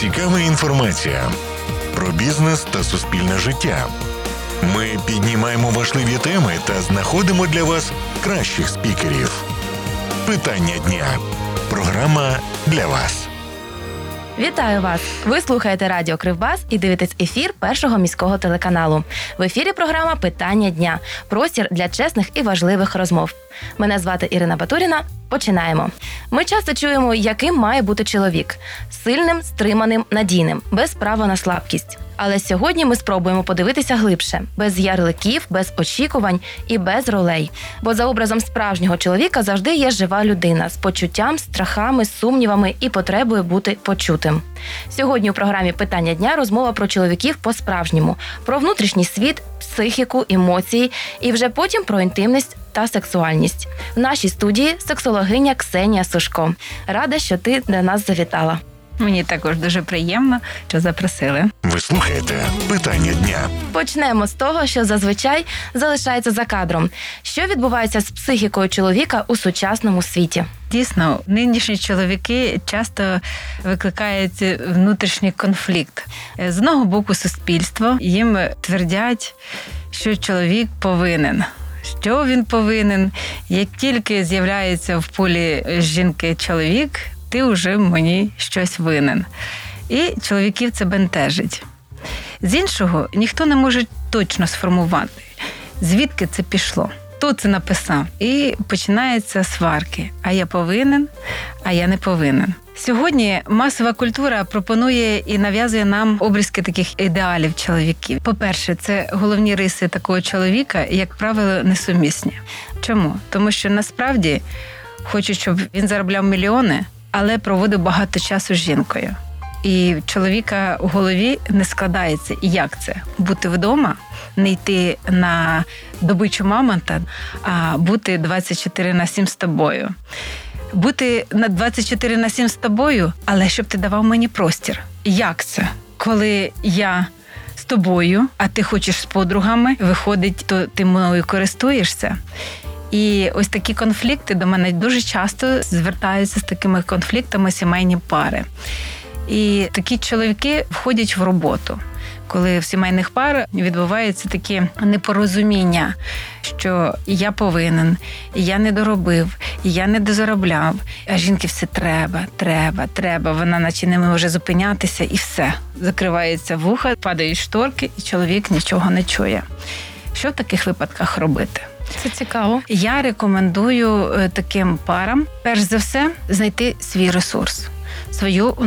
цікава інформація про бізнес та суспільне життя. Ми піднімаємо важливі теми та знаходимо для вас кращих спікерів. Питання дня. Програма для вас. Вітаю вас! Ви слухаєте Радіо Кривбас і дивитесь ефір Першого міського телеканалу. В ефірі програма «Питання дня» – простір для чесних і важливих розмов. Мене звати Ірина Батуріна. Починаємо. Ми часто чуємо, яким має бути чоловік – сильним, стриманим, надійним, без права на слабкість. Але сьогодні ми спробуємо подивитися глибше, без ярликів, без очікувань і без ролей. Бо за образом справжнього чоловіка завжди є жива людина з почуттям, страхами, сумнівами і потребою бути почутим. Сьогодні у програмі «Питання дня» розмова про чоловіків по-справжньому, про внутрішній світ, психіку, емоції і вже потім про інтимність та сексуальність. В нашій студії сексологиня Ксенія Сушко. Рада, що ти до нас завітала. Мені також дуже приємно, що запросили. Ви слухаєте «Питання дня». Почнемо з того, що зазвичай залишається за кадром. Що відбувається з психікою чоловіка у сучасному світі? Дійсно, нинішні чоловіки часто викликають внутрішній конфлікт. З одного боку, суспільство їм твердять, що чоловік повинен. Що він повинен? Як тільки з'являється в полі жінки чоловік, ти вже мені щось винен. І чоловіків це бентежить. З іншого, ніхто не може точно сформувати, звідки це пішло, хто це написав. І починаються сварки. А я повинен, а я не повинен. Сьогодні масова культура пропонує і нав'язує нам обрізки таких ідеалів чоловіків. По-перше, це головні риси такого чоловіка, як правило, несумісні. Чому? Тому що насправді хочуть, щоб він заробляв мільйони, але проводив багато часу з жінкою. І в чоловіка у голові не складається. І як це? Бути вдома, не йти на добичу мамонта, а бути 24/7 з тобою. Бути на 24/7 з тобою, але щоб ти давав мені простір. Як це? Коли я з тобою, а ти хочеш з подругами, виходить, то ти мною користуєшся. І ось такі конфлікти до мене дуже часто звертаються з такими конфліктами сімейні пари. І такі чоловіки входять в роботу, коли в сімейних парах відбуваються такі непорозуміння, що я повинен, я не доробив, я не дозаробляв, а жінки все треба. Вона наче не може зупинятися і все. Закривається вуха, падають шторки, і чоловік нічого не чує. Що в таких випадках робити? Це цікаво. Я рекомендую таким парам, перш за все, знайти свій ресурс, свою